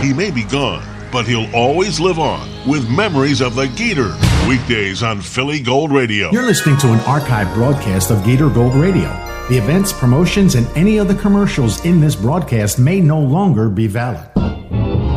He may be gone, but he'll always live on with memories of the Gator. Weekdays on Philly Gold Radio. You're listening to an archived broadcast of Gator Gold Radio. The events, promotions, and any other commercials in this broadcast may no longer be valid.